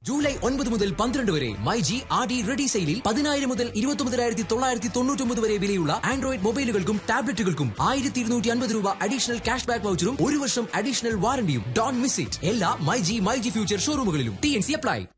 July 9 മുതൽ 12 വരെ myG RD ready സെയിലിൽ 10,000 മുതൽ 29,999 വരെ വിലയുള്ള ആൻഡ്രോയിഡ് മൊബൈലുകൾക്കും ടാബ്ലറ്റുകൾക്കും 1,250 രൂപ അഡീഷണൽ ക്യാഷ് ബാക്ക് വൗച്ചറും 1 വർഷം അഡീഷണൽ വാറണ്ടിയും. Don't miss it. എല്ലാ മൈജി ഫ്യൂച്ചർ ഷോറൂമുകളിലും TNC അപ്ലൈ.